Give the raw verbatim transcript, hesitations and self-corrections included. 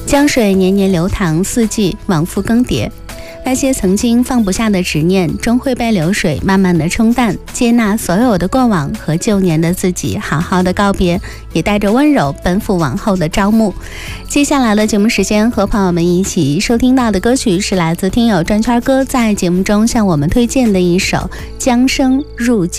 江水年年流淌，四季往复更迭。那些曾经放不下的执念，终会被流水慢慢的冲淡。接纳所有的过往，和旧年的自己好好的告别，也带着温柔奔赴往后的朝暮。接下来的节目时间，和朋友们一起收听到的歌曲是来自听友转圈哥在节目中向我们推荐的一首《江声入境》。